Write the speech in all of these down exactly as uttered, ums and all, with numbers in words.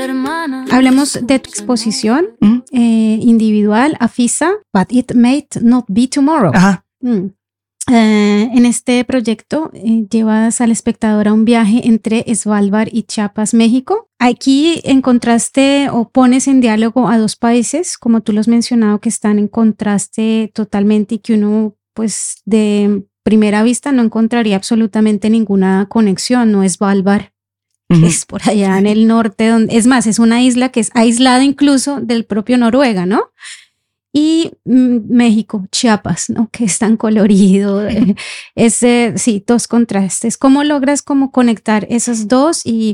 Hablemos de tu exposición ¿Mm? eh, individual, AFISA, But It May Not Be Tomorrow. Ajá. Mm. Eh, en este proyecto eh, llevas al espectador a un viaje entre Svalbard y Chiapas, México. Aquí encontraste o pones en diálogo a dos países, como tú los has mencionado, que están en contraste totalmente y que uno, pues, de primera vista no encontraría absolutamente ninguna conexión. No es Svalbard, Uh-huh. que es por allá en el norte, donde, es más, es una isla que es aislada incluso del propio Noruega, ¿no? Y mm, México, Chiapas, ¿no? Que es tan colorido. eh, es, eh, sí, dos contrastes. ¿Cómo logras como conectar esos dos? Y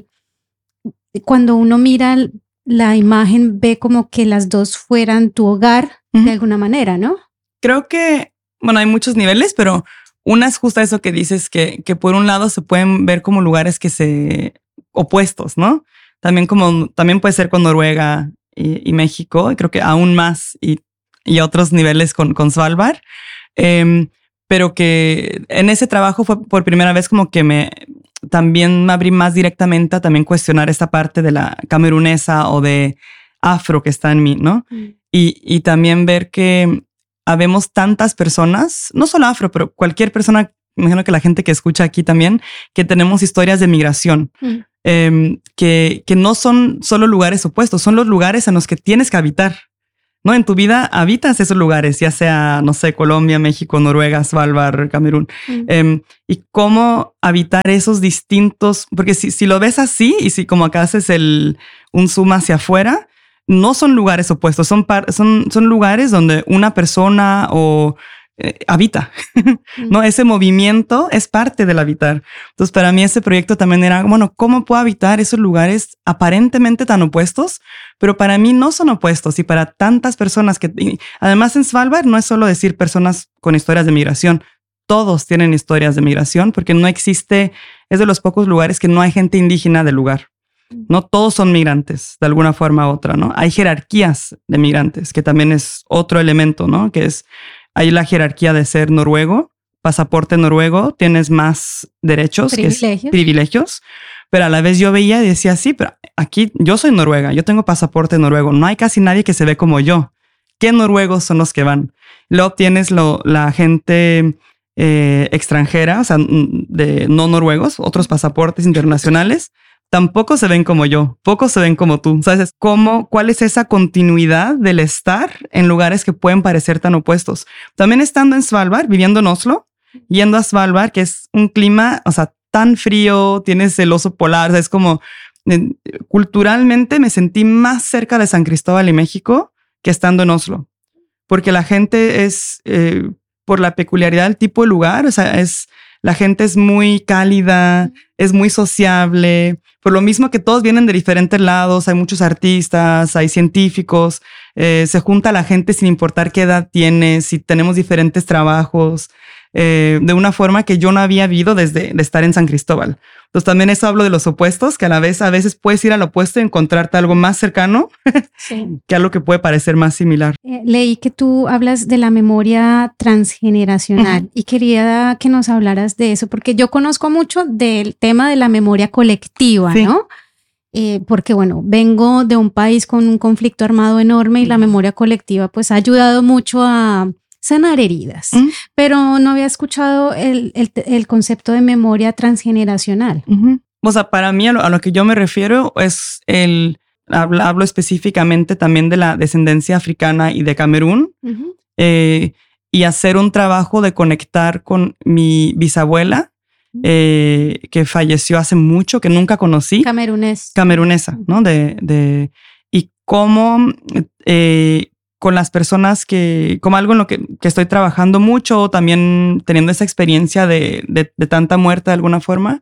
cuando uno mira la imagen, ve como que las dos fueran tu hogar Uh-huh. de alguna manera, ¿no? Creo que, bueno, hay muchos niveles, pero una es justo eso que dices, que, que por un lado se pueden ver como lugares que se opuestos, ¿no? También como, también puede ser con Noruega y, y México, y creo que aún más, y y otros niveles con, con Svalbard, eh, pero que en ese trabajo fue por primera vez como que me también me abrí más directamente a también cuestionar esta parte de la camerunesa o de afro que está en mí, ¿no? Mm. Y, y también ver que habemos tantas personas, no solo afro, pero cualquier persona, imagino que la gente que escucha aquí también, que tenemos historias de migración, mm. eh, que, que no son solo lugares opuestos, son los lugares en los que tienes que habitar. ¿No? En tu vida habitas esos lugares, ya sea, no sé, Colombia, México, Noruega, Svalbard, Camerún. Mm. Eh, y cómo habitar esos distintos, porque si, si lo ves así y si como acá haces el, un zoom hacia afuera, no son lugares opuestos, son, par, son, son lugares donde una persona o eh, habita, mm. ¿no? Ese movimiento es parte del habitar. Entonces, para mí ese proyecto también era, bueno, ¿cómo puedo habitar esos lugares aparentemente tan opuestos? Pero para mí no son opuestos y para tantas personas que... Además, en Svalbard no es solo decir personas con historias de migración. Todos tienen historias de migración porque no existe... Es de los pocos lugares que no hay gente indígena del lugar. No todos son migrantes de alguna forma u otra, ¿no? Hay jerarquías de migrantes, que también es otro elemento, ¿no? Que es... Hay la jerarquía de ser noruego, pasaporte noruego, tienes más derechos, privilegios. Que es privilegios. Pero a la vez yo veía y decía, sí, pero aquí yo soy noruega, yo tengo pasaporte noruego, no hay casi nadie que se ve como yo. ¿Qué noruegos son los que van? Luego tienes lo, la gente eh, extranjera, o sea, de no noruegos, otros pasaportes internacionales, tampoco se ven como yo, pocos se ven como tú. ¿Sabes cómo, cuál es esa continuidad del estar en lugares que pueden parecer tan opuestos? También estando en Svalbard, viviendo en Oslo, yendo a Svalbard, que es un clima, o sea, tan frío, tienes el oso polar, o sea, es como eh, culturalmente me sentí más cerca de San Cristóbal y México que estando en Oslo, porque la gente es, eh, por la peculiaridad del tipo de lugar, o sea, es, la gente es muy cálida, es muy sociable, por lo mismo que todos vienen de diferentes lados, hay muchos artistas, hay científicos, eh, se junta la gente sin importar qué edad tienes, si tenemos diferentes trabajos, Eh, de una forma que yo no había vivido desde de estar en San Cristóbal. Entonces también eso hablo de los opuestos, que a la vez a veces puedes ir al opuesto y encontrarte algo más cercano sí. que algo que puede parecer más similar. Eh, leí que tú hablas de la memoria transgeneracional uh-huh. y quería que nos hablaras de eso, porque yo conozco mucho del tema de la memoria colectiva, sí. ¿no? Eh, porque bueno, vengo de un país con un conflicto armado enorme y uh-huh. la memoria colectiva pues ha ayudado mucho a sanar heridas, uh-huh. pero no había escuchado el, el, el concepto de memoria transgeneracional. Uh-huh. O sea, para mí a lo, a lo que yo me refiero es el, hablo, hablo específicamente también de la descendencia africana y de Camerún, uh-huh. eh, y hacer un trabajo de conectar con mi bisabuela, uh-huh. eh, que falleció hace mucho, que nunca conocí. Camerunés. Camerunesa, uh-huh. ¿no? De, de, y cómo... Eh, con las personas que, como algo en lo que, que estoy trabajando mucho, también teniendo esa experiencia de, de, de tanta muerte de alguna forma,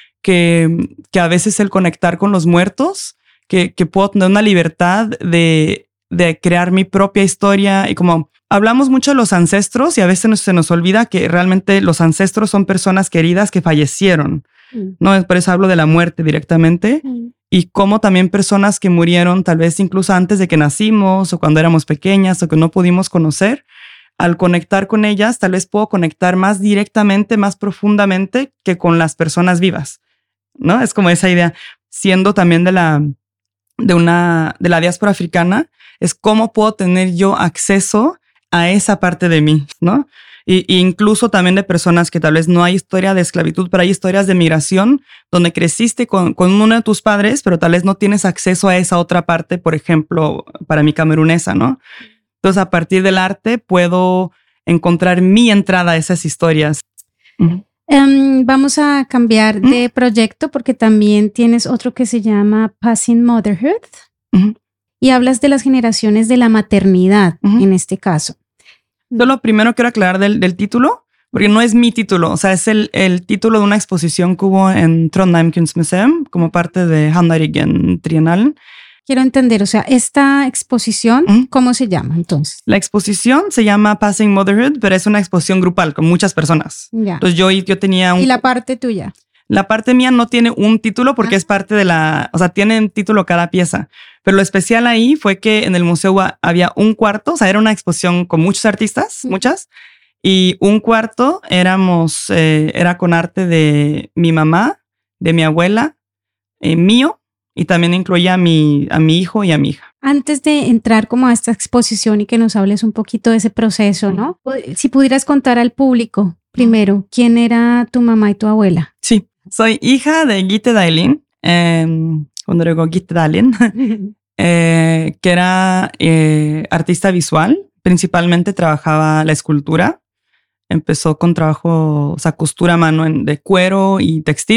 que, que a veces el conectar con los muertos, que, que puedo tener una libertad de, de crear mi propia historia. Y como hablamos mucho de los ancestros y a veces se nos olvida que realmente los ancestros son personas queridas que fallecieron. Mm. No, por eso hablo de la muerte directamente. Mm. Y cómo también personas que murieron tal vez incluso antes de que nacimos o cuando éramos pequeñas o que no pudimos conocer, al conectar con ellas tal vez puedo conectar más directamente, más profundamente que con las personas vivas, ¿no? Es como esa idea, siendo también de la, de una de la diáspora africana es cómo puedo tener yo acceso a esa parte de mí, ¿no? Y, y incluso también de personas que tal vez no hay historia de esclavitud, pero hay historias de migración donde creciste con, con uno de tus padres, pero tal vez no tienes acceso a esa otra parte, por ejemplo, para mi camerunesa, ¿no? Entonces, a partir del arte puedo encontrar mi entrada a esas historias. Uh-huh. Um, vamos a cambiar uh-huh. de proyecto porque también tienes otro que se llama Passing Motherhood uh-huh. y hablas de las generaciones de la maternidad uh-huh. en este caso. Yo lo primero quiero aclarar del, del título, porque no es mi título, o sea, es el, el título de una exposición que hubo en Trondheim Kunstmuseum como parte de Handaringen Triennalen. Quiero entender, o sea, esta exposición, ¿Mm? ¿Cómo se llama entonces? La exposición se llama Passing Motherhood, pero es una exposición grupal con muchas personas. Ya. Entonces yo, yo tenía un... ¿Y la parte tuya? La parte mía no tiene un título porque ah. es parte de la... O sea, tiene título cada pieza. Pero lo especial ahí fue que en el museo había un cuarto, o sea, era una exposición con muchos artistas, ¿Mm? muchas, y un cuarto éramos, eh, era con arte de mi mamá, de mi abuela, eh, mío, y también incluía a mi, a mi hijo y a mi hija. Antes de entrar como a esta exposición y que nos hables un poquito de ese proceso, ¿no? Si pudieras contar al público, primero, ¿quién era tu mamá y tu abuela? Sí, soy hija de Gitte Dalin, eh, cuando digo Gitte Dalin, eh, que era eh, artista visual, principalmente trabajaba la escultura. Empezó con trabajo, o sea, costura a mano en, de cuero y textil.